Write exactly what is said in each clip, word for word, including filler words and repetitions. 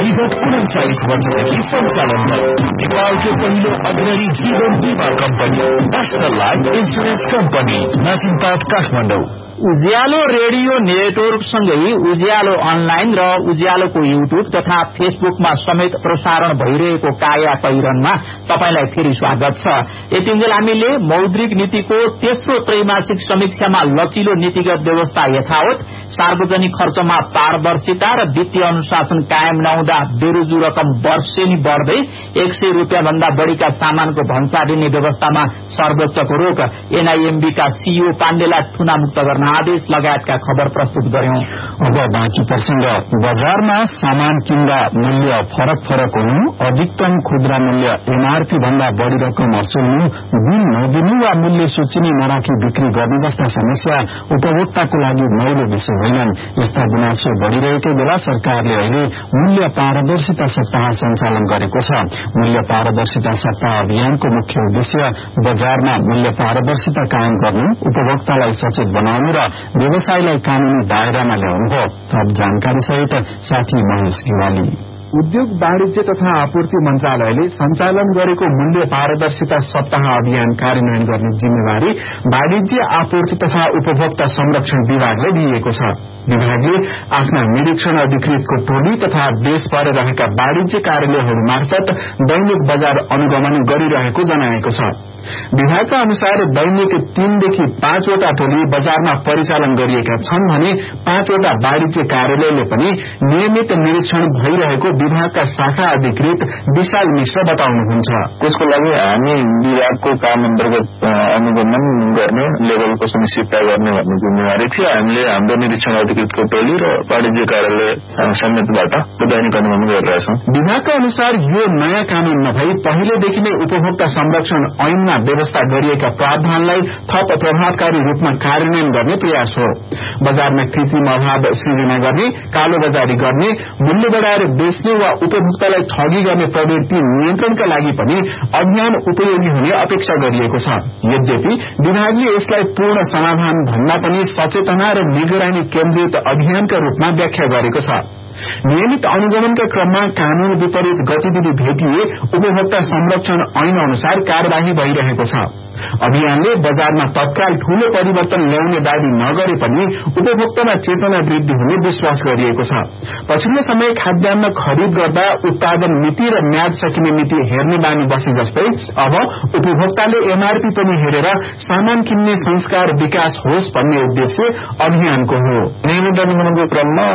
विगत उन्चालिस वर्षदेखि सञ्चालन भयो। नेपालको पहिलो अग्रणी जीवन बीमा company ester life insurance company नासिमपाट Kathmandu. उज्यालो रेडियो नेटवर्क सँगै उज्यालो अनलाइन र उज्यालोको युट्युब तथा फेसबुकमा समेत प्रसारण भइरहेको काया पहिरनमा तपाईलाई फेरि स्वागत छ। यतिन्जेल हामीले मौद्रिक नीतिको तेस्रो त्रैमासिक समीक्षामा लचिलो नीतिगत व्यवस्था यथावत, सार्वजनिक खर्चमा पारदर्शिता र वित्तीय अनुशासन कायम नहुँदा बेरोजु रकम वर्षेनी बढ्दै एक सय रूपियाँ भन्दा बढ़ीका सामानको भन्सा दिने व्यवस्थामा सर्वोच्चको रोक, एनआईएमबी का सीईओ पाण्डेलाई थुनामुक्त गर्न आदेश लगायतका खबर प्रस्तुत गर्यौं। अब बाँकी प्रसंग। बजारमा सामान किन्दा मूल्य फरक फरक हुनु, अधिकतम खुद्रा मूल्य एमआरपी भन्दा बढ़ी रकम असुल्नु, बिल नदिनु वा मूल्य सूची नराखी बिक्री गर्ने जस्ता समस्या उपभोक्ताको लागि नौलो विषय होइनन्। यस्ता गुनासो बढ़िरहेकै बेला सरकारले अहिले मूल्य पारदर्शिता सप्ताह सञ्चालन गरेको छ। मूल्य पारदर्शिता सप्ताह अभियानको मुख्य उद्देश्य बजारमा मूल्य पारदर्शिता कायम गर्नु, उपभोक्तालाई सचेत बनाउनु र व्यवसायलाई कानूनी दायरामा ल्याउनु हो। थप जानकारी सहित साथी महेश गिवाली। उद्योग वाणिज्य तथा आपूर्ति मन्त्रालयले सञ्चालन गरेको मूल्य पारदर्शिता सप्ताह अभियान कार्यान्वयन गर्ने जिम्मेवारी वाणिज्य आपूर्ति तथा उपभोक्ता संरक्षण विभागले दिएको छ। विभागले आफ्ना निरीक्षण अधिकृतको टोली तथा देशभर रहेका वाणिज्य कार्यालयहरू मार्फत दैनिक बजार अनुगमन गरिरहेको जनाएको छ। विभागका अनुसार दैनिक तीनदेखि पाँचवटा टोली बजारमा परिचालन गरिएका छन् भने पाँचवटा वाणिज्य कार्यालयले पनि नियमित निरीक्षण भइरहेको विभागका शाखा अधिकृत विशाल मिश्र बताउनुहुन्छ। त्यसको लागि हामी विभागको काम अन्तर्गत अनुगमन गर्ने, लेभलको सुनिश्चितता गर्ने भन्ने जिम्मेवारी थियो। हामीले हाम्रो निरीक्षण अधिकृतको टोली र वाणिज्य कार्यालय समेतबाट दैनिक अनुगमन गरिरहेछौं। विभागका अनुसार यो नयाँ कानून नभई पहिलेदेखि नै उपभोक्ता संरक्षण ऐनमा व्यवस्था गरिएका प्रावधानलाई थप प्रभावकारी रूपमा कार्यान्वयन गर्ने प्रयास हो। बजारमा कृत्रिम अभाव सृजना गर्ने, कालो बजारी गर्ने, मूल्य बढ़ाएर बेच्ने वा उपभोक्तालाई ठगी गर्ने प्रवृत्ति नियन्त्रणका लागि पनि अभियान उपयोगी हुने अपेक्षा गरिएको छ। यद्यपि विभागले यसलाई पूर्ण समाधान भन्दा पनि सचेतना र निगरानी केन्द्रित अभियानका रूपमा व्याख्या गरेको छ। नियमित अनुगमनका क्रममा कानून विपरीत गतिविधि भेटिए उपभोक्ता संरक्षण ऐन अनुसार कार्यवाही भइरहेको छ। अभियानले बजारमा तत्काल ठूलो परिवर्तन ल्याउने दावी नगरे पनि उपभोक्तामा चेतना वृद्धि हुने विश्वास गरिएको छ। पछिल्लो समय खाद्यान्न खरिद गर्दा उत्पादन मिति र म्याद सकिने मिति हेर्ने बानी बसे जस्तै अब उपभोक्ताले एमआरपी पनि हेरेर सामान किन्ने संस्कार विकास होस् भन्ने उद्देश्य अभियानको हो। नियमित अनुगमनको क्रममा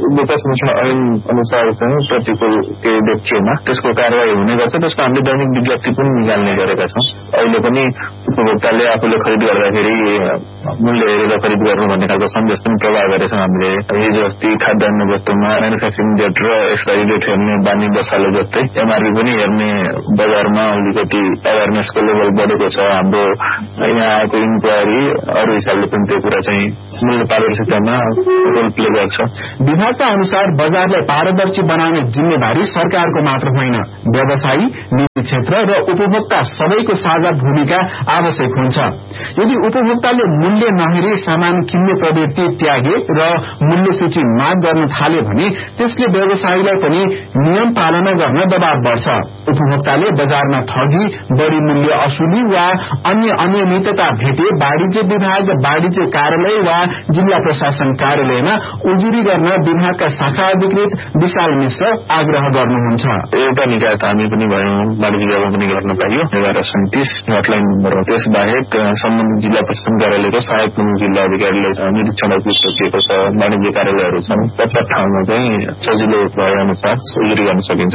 ऐन अनुसार चाहिँ प्रतिकूल केही देखिएमा त्यसको कार्यवाही हुने गर्छ। त्यसको हामीले दैनिक विज्ञप्ति पनि निकाल्ने गरेका छौं। अहिले पनि उपभोक्ताले आफूले खरिद गर्दाखेरि मूल्य हेरेर खरिद गर्नु भन्ने खालको सन्देश पनि प्रवाह गरेछौं हामीले। हिजो अस्ति खाद्यान्न वस्तुमा म्यानुफ्याक्चरिङ डेट र एक्सपायरी डेट हेर्ने बानी बसाले जस्तै एमआरपी पनि हेर्ने बजारमा अलिकति अवेरनेसको लेभल बढेको छ। हाम्रो यहाँ आएको इन्क्वायरी अरू हिसाबले पनि त्यो कुरा चाहिँ मूल्य पारदर्शितामा रोल प्ले गर्छ। विभागका अनुसार बजारलाई पारदर्शी बनाउने जिम्मेवारी सरकारको मात्र होइन, व्यवसायी, नीति क्षेत्र र उपभोक्ता सबैको साझा भूमिका आवश्यक हुन्छ। यदि उपभोक्ताले मूल्य नहेरी सामान किन्ने प्रवृत्ति त्यागे र मूल्य सूची माग गर्न थाले भने त्यसले व्यवसायीलाई पनि नियम पालना गर्न दबाव बढ्छ। उपभोक्ताले बजारमा ठगी, बढ़ी मूल्य असुली वा अन्य अनियमितता भेटे वाणिज्य विभाग, वाणिज्य कार्यालय वा जिल्ला प्रशासन कार्यालयमा उजुरी गर्न विभागका शाखा अधिकृत विशाल मिश्र आग्रह गर्नुहुन्छ। एउटा निकाय त हामी पनि भयौं, वाणिज्य विभागमा पनि गर्न पाइयो। एघार सैतिस हटलाइन नम्बर हो। त्यस बाहेक सम्बन्धित जिल्ला प्रशासन कार्यालयको सहायक प्रमुख जिल्ला अधिकारीले निरीक्षण अधिकृत तोकिएको छ। वाणिज्य कार्यालयहरू छन्, प्रत्येक ठाउँमा चाहिँ सजिलो भए अनुसार उजुरी गर्न सकिन्छ।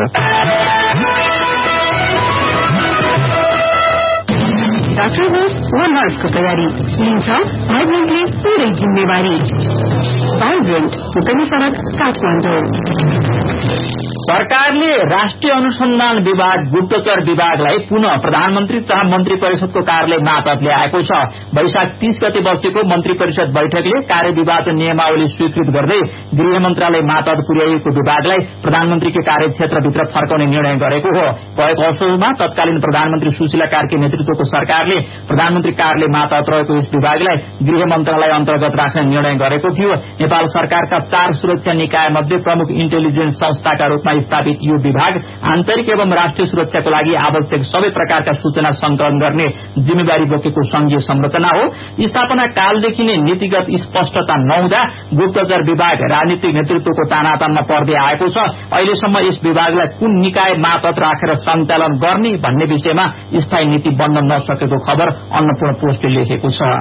डाक्टर हो वा नर्सको तयारी लिन्छ भाइब्रेन्टले पुरै जिम्मेवारी। भाइब्रेन्ट हुतनी सड़क काठमाडौँ। सरकारले राष्ट्रिय अनुसन्धान विभाग, गुप्तचर विभागलाई पुनः प्रधानमन्त्री तथा मन्त्री परिषदको कार्यालय मातहत ल्याएको छ। वैशाख तीस गते बसेको मन्त्री परिषद बैठकले कार्यविभाजन नियमावली स्वीकृत गर्दै गृह मन्त्रालय मातहत पुर्याइएको विभागलाई प्रधानमन्त्रीको कार्यक्षेत्रभित्र फर्काउने निर्णय गरेको हो। गएको असोजमा तत्कालीन प्रधानमन्त्री सुशीला कार्की नेतृत्वको सरकारले प्रधानमन्त्री कार्यालय मातहत रहेको यस विभागलाई गृह मन्त्रालय अन्तर्गत राख्ने निर्णय गरेको थियो। नेपाल सरकारका चार सुरक्षा निकाय मध्ये प्रमुख इन्टेलिजेन्स संस्थाका रूपमा स्थापित यो विभाग आन्तरिक एवं राष्ट्रिय सुरक्षाको लागि आवश्यक सबै प्रकारका सूचना संकलन गर्ने जिम्मेवारी बोकेको संघीय संरचना हो। स्थापना कालदेखि नै नीतिगत स्पष्टता नहुँदा गुप्तचर विभाग राजनीतिक नेतृत्वको तानातानमा पर्दै आएको छ। अहिलेसम्म यस विभागलाई कुन निकाय मातहत राखेर सञ्चालन गर्ने भन्ने विषयमा स्थायी नीति बन्न नसकेको खबर अन्नपूर्ण पोस्टले लेखेको छ।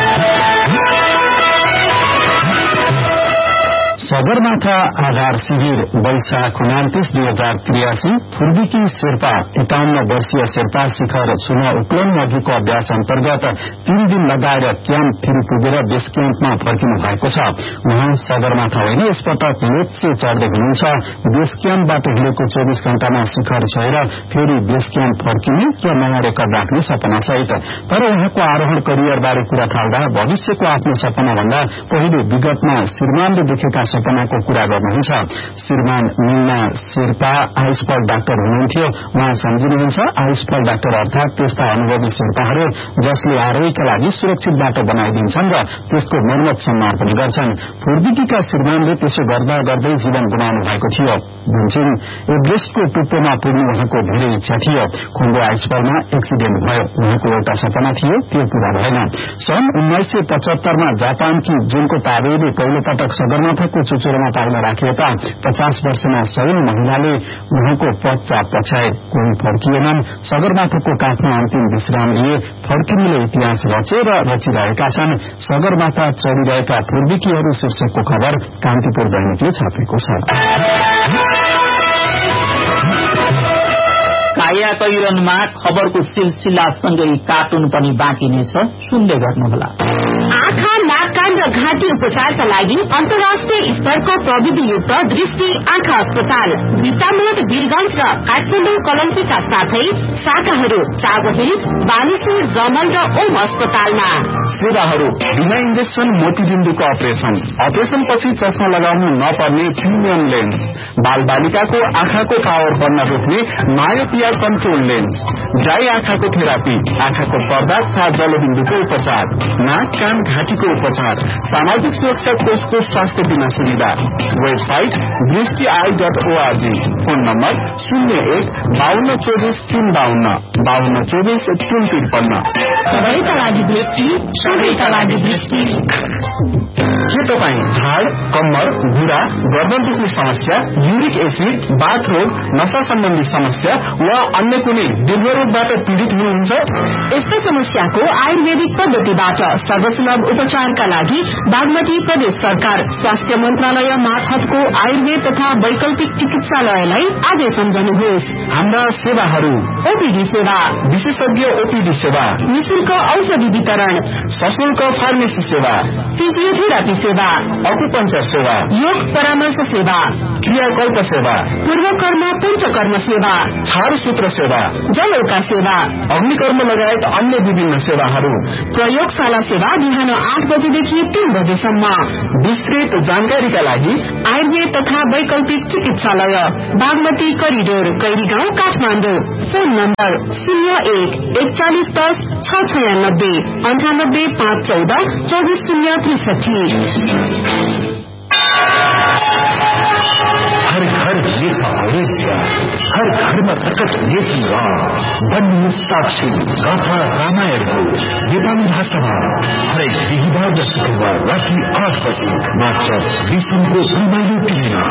सगरमाथा आधार शिविर वैशाख उनातिस दुई हजार त्रियासी फुर्बीकी शेर्पा एकाउन्न वर्षीय शेर्पा शिखर सुन उक्लन अघिको अभ्यास अन्तर्गत तीन दिन लगाएर क्याम्प फेरि पुगेर बेस क्याम्पमा फर्किनु भएको छ। उहाँ सगरमाथा होइन, यसपटक लेप्चे चढ्दै हुनुहुन्छ। बेस क्याम्पबाट हिँडेको चौबिस घण्टामा शिखर छोएर फेरि बेस क्याम्प फर्किने र नयाँ रेकर्ड राख्ने सपना सहित। तर उहाँको आरोहण करियरबारे कुरा थाल्दा भविष्यको आफ्नो सपना भन्दा पहिले विगतमा श्रीमानले देखेका सपनाको कुरा गर्नुहुन्छ। श्रीमान मिना शेर्पा आयुषपाल डाक्टर हुनुहुन्थ्यो। उहाँ सम्झिनुहुन्छ आयुषपाल डाक्टर अर्थात त्यस्ता अनुभवी शेर्पाहरू जसले आरोग्यका लागि सुरक्षित बाटो बनाइदिन्छन् र त्यसको मर्मत सम्मान पनि गर्छन्। फुर्बीकीका श्रीमानले त्यसो गर्दा गर्दै जीवन गुमाउनु भएको थियो। भन्छन् एभरेस्टको टुप्पोमा पुग्नु उहाँको धेरै इच्छा थियो। खुम्बु आयुषपालमा एक्सिडेन्ट भयो। उहाँको एउटा सपना थियो, त्यो पूरा भएन। सन् उन्नाइस सय पचहत्तरमा जापानकी जुनको ताबेले पहिलोपटक सगरमाथाको चुचुरोमा पाइला राखिएका पचास वर्षमा सयौं महिलाले उहाँको पदचाप पछाए। कोही फर्किएनन्। सगरमाथाको काखमा अन्तिम विश्राम लिए। फर्किनुले इतिहास रचे र रचिरहेका छन्। सगरमाथा चढिरहेका फुर्बीकीहरू शीर्षकको खबर कान्तिपुर दैनिकले छापेको छ। काया कैरनमा खबरको सिलसिलासँगै कार्टुन पनि बाँकी नै छ, सुन्दै गर्नुहोला। आँखा, नाक, कान र घाँटी उपचारका लागि अन्तर्राष्ट्रिय स्तरको प्रविधियुक्त दृष्टि आँखा अस्पताल भिटामोड वीरगंज र काठमाडौँ कलम्कीका साथै शाखाहरू चाबहिल, बालेश्वर, जमल र ओम अस्पतालमा। सेवाहरू बिना इन्जेक्सन मोतीबिन्दुको अपरेशन, अपरेशन पछि चस्मा लगाउनु नपर्ने प्रिमियम लेन्स, बाल बालिकाको आँखाको पावर बन्न रोक्ने मायोपिया कन्ट्रोल लेन्स, ड्राई आँखाको थेरापी, आँखाको पर्दा तथा जलबिन्दुको उपचार, नाक, कान, घाँटीको उपचार, सामाजिक सुरक्षा कोषको स्वास्थ्य बीमा सुविधा। वेबसाइट दृष्टि I dot ORG. Phone number शून्य एक बाहन्न चौबिस तीन बाहन्न बाहन्न चौबिस तीन त्रिपन्न। सबैका लागि दृष्टि, सबैका लागि दृष्टि। के तपाईँ झाड, कम्मर, घुँडा, गर्दन दुख्ने समस्या, युरिक एसिड, बाथ रोग, नशा सम्बन्धी समस्या वा अन्य कुनै दीर्घरोगबाट पीड़ित हुनुहुन्छ? यस्तो समस्याको आयुर्वेदिक पद्धतिबाट सर्वसुलभ उपचारका लागि बागमती प्रदेश सरकार स्वास्थ्य मन्त्रालय मार्फतको आयुर्वेद तथा वैकल्पिक चिकित्सालयलाई आजै सम्झनुहोस्। हाम्रा सेवाहरू ओपीडी सेवा, विशेषज्ञ ओपीडी सेवा, निशुल्क औषधि वितरण, सशुल्क फार्मेसी सेवा, फिजियोथेरापी सेवा, अकुपञ्चर सेवा, योग परामर्श सेवा, क्रियाकल्प सेवा, पूर्वकर्म पञ्चकर्म सेवा, छाडसूत्र सेवा, जलौका सेवा, अग्निकर्म लगायत अन्य विभिन्न सेवाहरू, प्रयोगशाला सेवा बिहान आठ बजेदेखि तीन बजेसम्म। विस्तृत जानकारीका लागि आयुर्वेद तथा वैकल्पिक चिकित्सालय Bagmati corridor, कैरीगाउँ, Kathmandu. Phone number शून्य एक एकचालिस दस छ छयानब्बे अन्ठानब्बे पाँच चौध चौबिस शून्य त्रिसठी। हर घर ये भविष्य, हर घर में प्रकट ये जीवन बन्नु साक्षी गाथा रामायणको नेपाली भाषामा हरेक बिहिबार र शुक्रबार राति आठ बजे मात्र विष्णुको रमाइलो टिभीमा।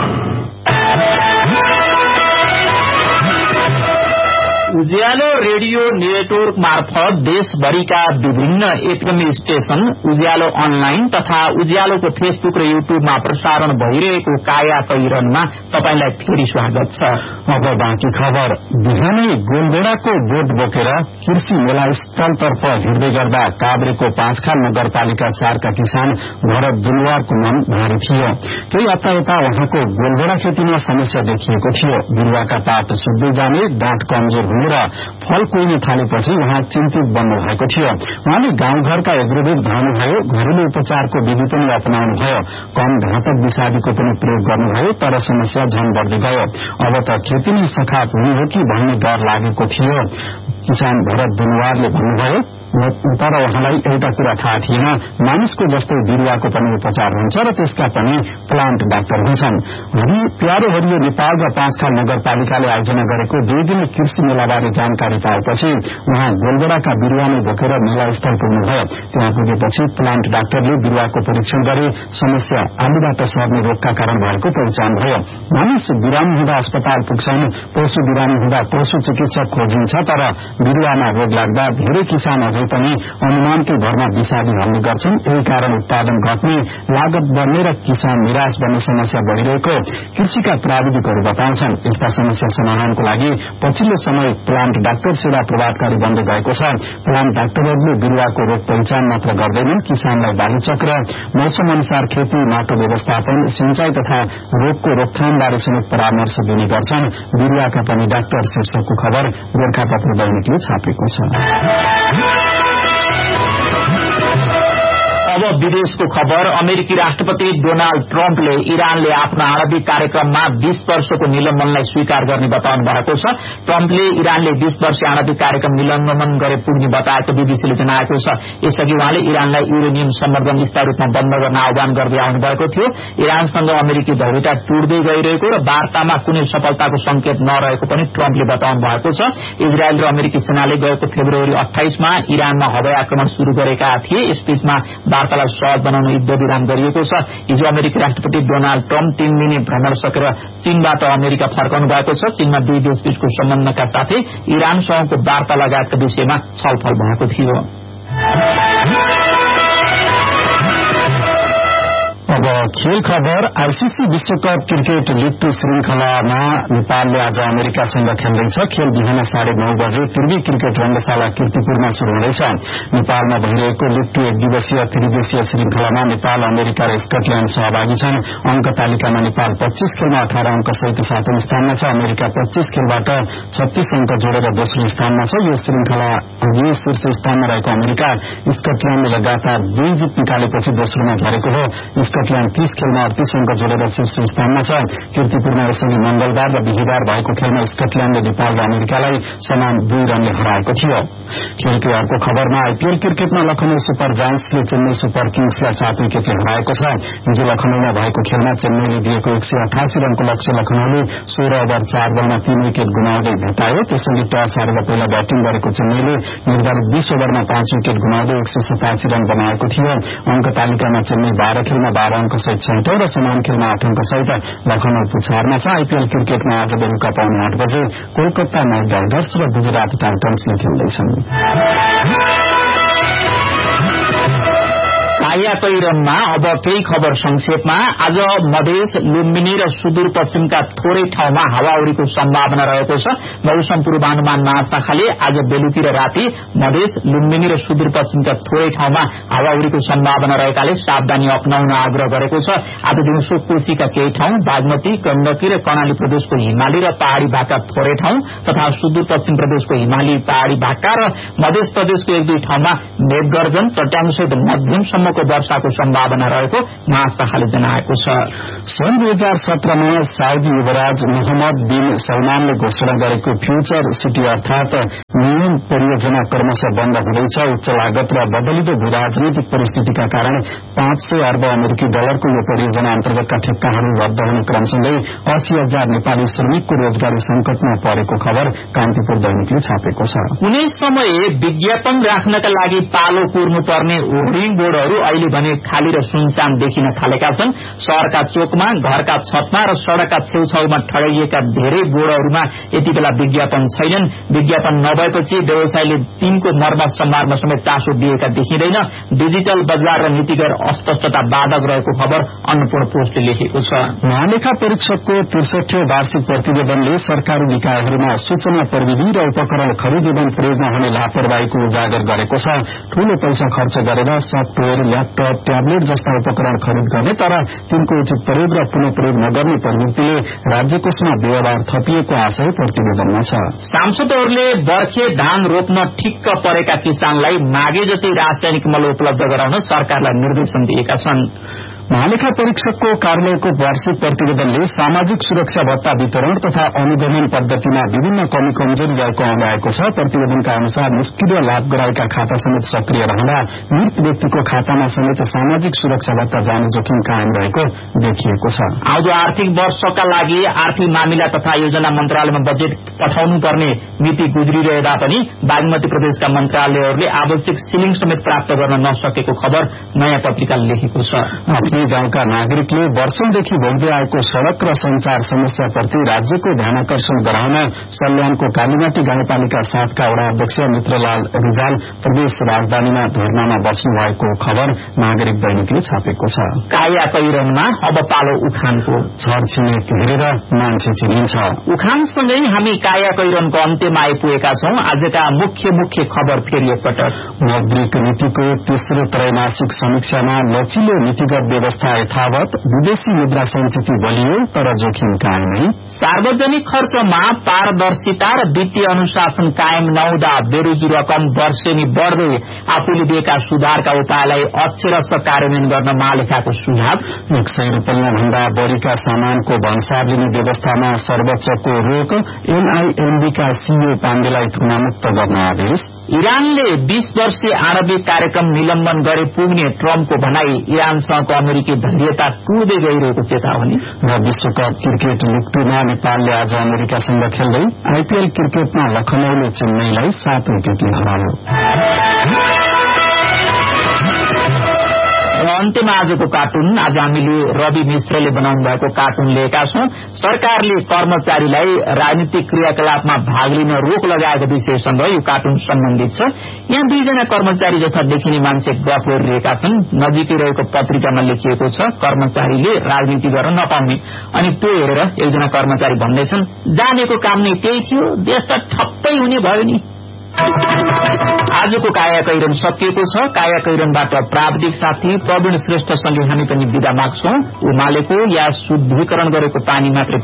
उज्यालो रेडियो नेटवर्क मार्फत देशभरिका विभिन्न एफएम स्टेशन, उज्यालो अनलाइन तथा उज्यालोको फेसबुक र युट्युबमा प्रसारण भइरहेको काया कैरनमा तपाईलाई फेरि स्वागत छ। अब बाँकी खबर। बिहानै गोलबेडाको बोट बोकेर कृषि मेला स्थलतर्फ हिँड्दै गर्दा काभ्रेको पाँचखाल नगरपालिका चारका किसान भरत दुलवारको मन भारी थियो। केही हप्ता यता उहाँको गोलबेडा खेतीमा समस्या देखिएको थियो। बिरुवाका पात सुक्दै जाने, डाँठ कमजोर हुने र फल कोइन थालेपछि उहाँ चिन्तित बन्नु भएको थियो। उहाँले गाउँघरका एग्रोवेट धाउनुभयो, घरेलु उपचारको विधि पनि अपनाउनुभयो, कम घातक विषादीको पनि प्रयोग गर्नुभयो, तर समस्या झन बढ्दै गयो। अब त खेती नै सखाप हुने हो कि भन्ने डर लागेको थियो। किसान भरत दुनुवारले भन्नुभयो, तर उहाँलाई एउटा कुरा थाहा थिएन, मानिसको जस्तै बिरुवाको पनि उपचार हुन्छ र त्यसका पनि प्लान्ट डाक्टर हुन्छन्। हरि प्यारो हरियो नेपाल र पाँचखाल नगरपालिकाले आयोजना गरेको दुई दिने कृषि मेलाबारे जानकारी पाएपछि उहाँ गोलगडाका बिरुवा नै बोकेर मेला स्थल पुग्नुभयो। त्यहाँ पुगेपछि प्लान्ट डाक्टरले बिरुवाको परीक्षण गरे, समस्या आलुबाट सर्ने रोगका कारण भएको पहिचान भयो। मानिस बिरामी हुँदा अस्पताल पुग्छन्, पशु बिरामी हुँदा पशु चिकित्सक खोजिन्छ, तर बिरुवामा रोग लाग्दा धेरै किसान अझै पनि अनुमानकै भरमा विषादी हाल्ने गर्छन्। यही कारण उत्पादन घट्ने, लागत बढ्ने र किसान निराश बन्ने समस्या बढ़िरहेको कृषिका प्राविधिकहरू बताउँछन्। यस्ता समस्या समाधानको लागि पछिल्लो समय प्लान्ट डाक्टर सेवा प्रभावकारी बन्दै गएको छ। प्लान्ट डाक्टरहरूले बिरुवाको रोग पहिचान मात्र गर्दैनन्, किसानलाई बाली चक्र, मौसम अनुसार खेती, माटो व्यवस्थापन, सिंचाई तथा रोगको रोकथाम बारे समेत परामर्श दिने गर्छन्। बिरुवाका पनि डाक्टर शीर्षकको खबर गोर्खापत्र दैनिकले छापेको छ। अब विदेशको खबर। अमेरिकी राष्ट्रपति डोनाल्ड ट्रम्पले इरानले आफ्नो आणविक कार्यक्रममा बीस वर्षको निलम्बनलाई स्वीकार गर्ने बताउनु भएको छ। ट्रम्पले इरानले बीस वर्ष आणविक कार्यक्रम निलम्बन गरे पुग्ने बताएको बीबीसीले जनाएको छ। यसअघि उहाँले इरानलाई युरेनियम सम्वर्धन स्थायी रूपमा बन्द गर्न आह्वान गर्दै आउनु भएको थियो। इरानसँग अमेरिकी धैर्यता टुट्दै गइरहेको र वार्तामा कुनै सफलताको संकेत नरहेको पनि ट्रम्पले बताउनु भएको छ। इजरायल र अमेरिकी सेनाले गएको फेब्रुअरी अट्ठाइसमा इरानमा हवाई आक्रमण शुरू गरेका थिए। यसबीचमा वार्तालाई सहज बनाउन युद्ध विराम गरिएको छ। हिजो अमेरिकी राष्ट्रपति डोनाल्ड ट्रम्प तीन दिने भ्रमण सकेर चीनबाट अमेरिका फर्काउनु भएको छ। चीनमा दुई देशबीचको सम्बन्धका साथै इरानसँगको वार्ता लगायतका विषयमा छलफल भएको थियो। अब खेल खबर। आईसीसी विश्वकप क्रिकेट लीग टू श्रृंखलामा नेपालले आज अमेरिकासँग खेल्दैछ। खेल बिहान साढे नौ बजे पूर्वी क्रिकेट रंगशाला कीर्तिपुरमा शुरू हुँदैछ। नेपालमा भइरहेको लीग टू एक दिवसीय त्रिदेशीय श्रृंखलामा नेपाल, अमेरिका र स्कटल्याण्ड सहभागी छन्। अंक तालिकामा नेपाल पच्चीस खेलमा अठारह अंक सहित सातौं स्थानमा छ। अमेरिका पच्चीस खेलबाट छत्तीस अंक जोडेर दोस्रो स्थानमा छ। यो श्रृंखला अघि शीर्ष स्थानमा रहेको अमेरिका स्कटल्याण्डले लगातार दुई जित निकालेपछि दोस्रोमा झरेको हो। स्कटल्याण्ड तीस खेलमा अडतीस अंक जोडेर शीर्ष स्थानमा छ। कीर्तिपुरमा यसअघि मंगलबार र बिहिबार भएको खेलमा स्कटल्याण्डले नेपाल र अमेरिकालाई समान दुई रनले हराएको थियो। खेलको अर्को खबरमा आईपीएल क्रिकेटमा लखनऊ सुपर जायन्ट्सले चेन्नई सुपर किङ्सलाई सात विकेटले हराएको छ। हिजो लखनऊमा भएको खेलमा चेन्नईले दिएको एक सय अठासी रनको लक्ष्य लखनऊले सोह्र ओभर चार बलमा तीन विकेट गुमाउँदै भेटायो। त्यसैले टस हारेर पहिला ब्याटिङ गरेको चेन्नईले निर्धारित बीस ओभरमा पाँच विकेट गुमाउँदै एक सय सतासी रन बनाएको थियो। अंक तालिकामा चेन्नई बाह्र खेलमा बाह्र अंक सहित छैटौं र समान खेलमा आठ अंक सहित लखनऊ पुछारमा छ। आईपीएल क्रिकेटमा आज बेलुका पाउने आठ बजे कोलकाता नाइट राइडर्स र गुजरात टाइटन्सले खेल्दैछन्। कायाकैरनमा अब केही खबर संक्षेपमा। आज मधेस, लुम्बिनी र सुदूरपश्चिमका थोरै ठाउँमा हावाहुरीको सम्भावना रहेको छ। मौसम पूर्वानुमान महाशाखाले आज बेलुकी र राति मधेस, लुम्बिनी र सुदूरपश्चिमका थोरै ठाउँमा हावाहुरीको सम्भावना रहेकाले सावधानी अपनाउन आग्रह गरेको छ। आज दिउँसो कोशीका केही ठाउँ, बागमती, गण्डकी र कर्णाली प्रदेशको हिमाली र पहाड़ी भागका थोरै ठाउँ तथा सुदूरपश्चिम प्रदेशको हिमाली, पहाड़ी भागका र मध्य प्रदेशको एक दुई ठाउँमा मेघगर्जन, चट्याङसहित मध्यमसम्मको वर्षाको सम्भावना रहेको महाशाखाले जनाएको छ। सन् दुई हजार सत्रमा साउदी युवराज मोहम्मद बिन सलमानले घोषणा गरेको फ्यूचर सिटी अर्थात नियम परियोजना क्रमशः बन्द हुँदैछ। उच्च लागत र बदलिदो भूराजनीतिक परिस्थितिका कारण पाँच सय अर्ब अमेरिकी डलरको यो परियोजना अन्तर्गतका ठेक्काहरू रद्द हुने क्रमसँगै अस्सी हजार नेपाली श्रमिकको रोजगारी संकटमा परेको खबर कान्तिपुर दैनिकले छापेको छ। कुनै समय विज्ञापन राख्नका लागि पालो कुर्नुपर्ने होर्डिङ बोर्डहरू अहिले भने खाली र सुनसान देखिन थालेका छन्। शहरका चोकमा, घरका छतमा र सड़कका छेउछाउमा ठडाइएका धेरै बोर्डहरूमा यति बेला विज्ञापन छैनन्। विज्ञापन नभएपछि व्यवसायले तिनको मर्म सम्मारमा समेत चासो दिएका देखिँदैन। डिजिटल बजार र नीतिगत अस्पष्टता बाधक रहेको खबर अन्नपूर्ण पोस्टले लेखेको छ। महालेखा परीक्षकको त्रिसठी वार्षिक प्रतिवेदनले सरकारी निकायहरूमा सूचना प्रविधि र उपकरण खरिद एवं प्रयोगमा हुने लापरवाहीको उजागर गरेको छ। ठूलो पैसा खर्च गरेर सफ्टवेयर, ल्यापटप, ट्याब्लेट जस्ता उपकरण खरिद गर्ने तर तिनको उचित प्रयोग र पुनः प्रयोग नगर्ने प्रवृत्तिले राज्य कोषमा व्यवहार थपिएको आशय प्रतिवेदनमा छ। सांसदहरूले बर्खे धान रोप्न ठिक्क परेका किसानलाई मागे जति रासायनिक मल उपलब्ध गराउन सरकारलाई निर्देशन दिएका छन्। महालेखा परीक्षकको कार्यालयको वार्षिक प्रतिवेदनले सामाजिक सुरक्षा भत्ता वितरण तथा अनुगमन पद्धतिमा विभिन्न कमी कमजोरी रहेको औल्याएको छ। प्रतिवेदनका अनुसार निष्क्रिय लाभग्राहीका खाता समेत सक्रिय रहँदा मृत व्यक्तिको खातामा समेत सामाजिक सुरक्षा भत्ता जाने जोखिम कायम रहेको देखिएको छ। आउँदो आर्थिक वर्षका लागि आर्थिक मामिला तथा योजना मन्त्रालयमा बजेट पठाउनु पर्ने मिति गुज्रिरहे तापनि बागमती प्रदेशका मन्त्रालयहरूले आवश्यक सिलिङ समेत प्राप्त गर्न नसकेको खबर नयाँ पत्रिकाले लेखेको छ। आफ्नै गाउँका नागरिकले वर्षौंदेखि भोग्दै आएको सड़क र संचार समस्याप्रति राज्यको ध्यानाकर्षण गराउन सल्यानको कालीमाटी गाउँपालिका सातका वडा अध्यक्ष मित्रलाल रिजाल प्रदेश राजधानीमा धरनामा बस्नु भएको खबर नागरिक दैनिकले छापेको छ। काया कैरनमा अब पालो उखानको। छरछिमेक हेरेर मान्छे चिनिन्छ। उखानसँगै हामी काया कैरनको अन्त्यमा आइपुगेका छौं। आजका मुख्य मुख्य खबर फेरि एकपटक। मौद्रिक नीतिको तेस्रो त्रैमासिक समीक्षामा लचिलो नीतिगत व्यवस्था यथावत, विदेशी मुद्रा संस्थिति बलियो तर जोखिम कायमै। सार्वजनिक खर्चमा पारदर्शिता र वित्तीय अनुशासन कायम नहुँदा बेरोजी रकम वर्षेनी बढ़दै आफूले दिएका सुधारका उपायलाई अक्षरश कार्यान्वयन गर्न महालेखाको सुझाव। एक सय रूपियाँ भन्दा बढ़ीका सामानको भन्सार लिने व्यवस्थामा सर्वोच्चको रोक। एनआईएमबीका सीओ पाण्डेलाई थुनामुक्त गर्न आदेश। इरानले बीस वर्षीय आणविक कार्यक्रम निलम्बन गरे पुग्ने ट्रम्पको भनाई। इरानसँगको अमेरिकी धैर्यता टुट्दै गइरहेको चेतावनी। र विश्वकप क्रिकेट लीग टूमा नेपालले आज अमेरिकासँग खेल्दै आईपीएल क्रिकेटमा लखनऊले चेन्नईलाई सात विकेटले हरायो। अन्त्यमा आजको कार्टुन। आज हामीले रवि मिश्रले बनाउनु भएको कार्टुन लिएका छौं। सरकारले कर्मचारीलाई राजनीतिक क्रियाकलापमा भाग लिन रोक लगाएको विषयसँग यो कार्टुन सम्बन्धित छ। यहाँ दुईजना कर्मचारी जस्ता देखिने मान्छे गफ गरिरहेका छन्। नजिकै रहेको पत्रिकामा लेखिएको छ कर्मचारीले राजनीति गर्न नपाउने। अनि त्यो हेरेर एकजना कर्मचारी भन्दैछन्, जानेको काम नै त्यही थियो, देश त ठप्पै हुने भयो नि। आजको काया कैरन सकिएको छ। काया कैरनबाट प्राविधिक साथी प्रवीण श्रेष्ठसँगै हामी पनि बिदा माग्छौं। उमालेको या शुद्धिकरण गरेको पानी मात्र